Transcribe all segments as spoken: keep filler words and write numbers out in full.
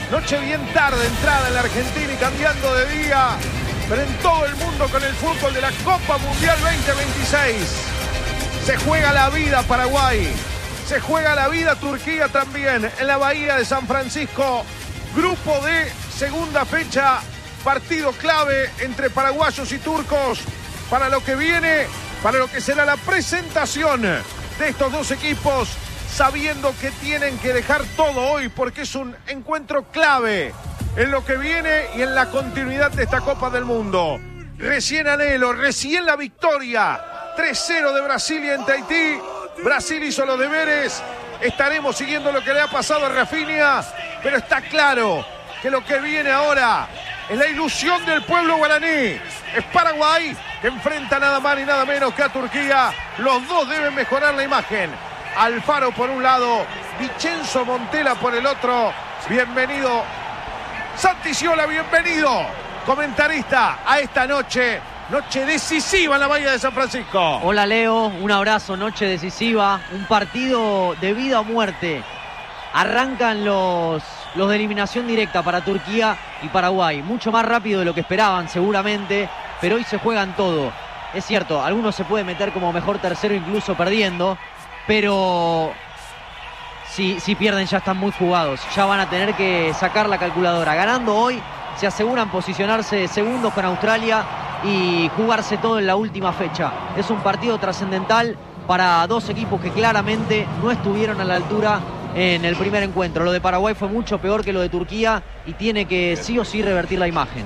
Noche bien tarde, entrada en la Argentina y cambiando de día, pero en todo el mundo con el fútbol de la Copa Mundial veinte veintiséis. Se juega la vida Paraguay, se juega la vida Turquía también en la Bahía de San Francisco. Grupo de segunda fecha, partido clave entre paraguayos y turcos para lo que viene, para lo que será la presentación de estos dos equipos, sabiendo que tienen que dejar todo hoy porque es un encuentro clave en lo que viene y en la continuidad de esta Copa del Mundo. Recién anhelo, recién la victoria tres cero de Brasil y en Tahití. Brasil hizo los deberes. Estaremos siguiendo lo que le ha pasado a Rafinha, pero está claro que lo que viene ahora es la ilusión del pueblo guaraní. Es Paraguay que enfrenta nada más ni nada menos que a Turquía. Los dos deben mejorar la imagen. Alfaro por un lado, Vincenzo Montella por el otro. Bienvenido, Santi Sciolli, bienvenido, comentarista a esta noche. Noche decisiva en la Bahía de San Francisco. Hola Leo, un abrazo, noche decisiva, un partido de vida o muerte. Arrancan los, los de eliminación directa para Turquía y Paraguay, mucho más rápido de lo que esperaban seguramente, pero hoy se juegan todo. Es cierto, algunos se pueden meter como mejor tercero incluso perdiendo, pero si, si pierden ya están muy jugados, ya van a tener que sacar la calculadora. Ganando hoy se aseguran posicionarse segundos con Australia y jugarse todo en la última fecha. Es un partido trascendental para dos equipos que claramente no estuvieron a la altura en el primer encuentro. Lo de Paraguay fue mucho peor que lo de Turquía y tiene que sí o sí revertir la imagen.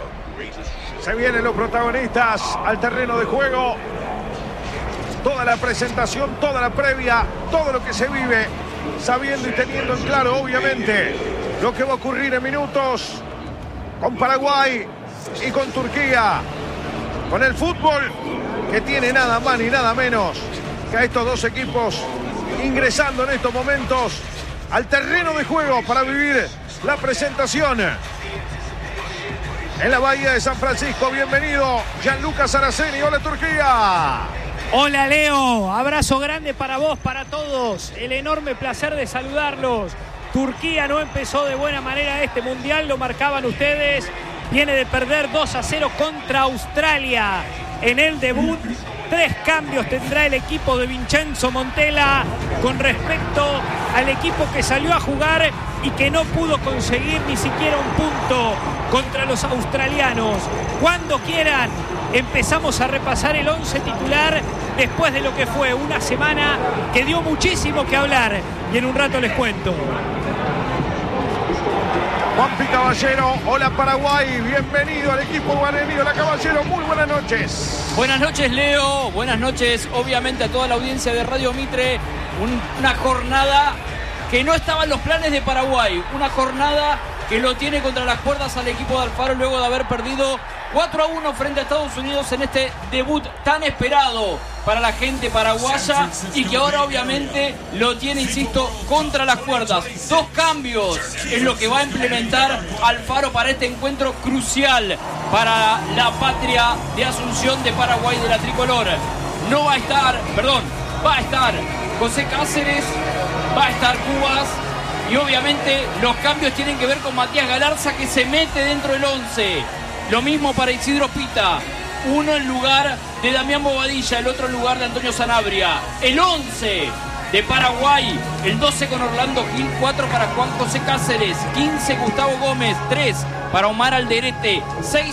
Se vienen los protagonistas al terreno de juego. Toda la presentación, toda la previa, todo lo que se vive, sabiendo y teniendo en claro, obviamente, lo que va a ocurrir en minutos con Paraguay y con Turquía, con el fútbol que tiene nada más ni nada menos que a estos dos equipos ingresando en estos momentos al terreno de juego para vivir la presentación en la Bahía de San Francisco. Bienvenido, Gianluca Saraceni. Hola Turquía. Hola Leo, abrazo grande para vos, para todos. El enorme placer de saludarlos. Turquía no empezó de buena manera este mundial, lo marcaban ustedes. Viene de perder dos a cero contra Australia en el debut. Tres cambios tendrá el equipo de Vincenzo Montella con respecto al equipo que salió a jugar y que no pudo conseguir ni siquiera un punto contra los australianos. Cuando quieran, empezamos a repasar el once titular después de lo que fue una semana que dio muchísimo que hablar y en un rato les cuento. Juanpi Caballero, hola Paraguay, bienvenido al equipo guaraní. Hola Caballero, muy buenas noches. Buenas noches Leo, buenas noches obviamente a toda la audiencia de Radio Mitre. Un, una jornada que no estaba en los planes de Paraguay, una jornada que lo tiene contra las cuerdas al equipo de Alfaro luego de haber perdido cuatro a uno frente a Estados Unidos en este debut tan esperado para la gente paraguaya y que ahora obviamente lo tiene, insisto, contra las cuerdas. Dos cambios es lo que va a implementar Alfaro para este encuentro crucial para la patria de Asunción de Paraguay de la tricolor. No va a estar, perdón, va a estar José Cáceres, va a estar Cubas y obviamente los cambios tienen que ver con Matías Galarza, que se mete dentro del once. Lo mismo para Isidro Pita, uno en lugar de Damián Bobadilla, el otro en lugar de Antonio Sanabria. El once de Paraguay, el doce con Orlando Gil, cuatro para Juan José Cáceres, quince Gustavo Gómez, tres para Omar Alderete, seis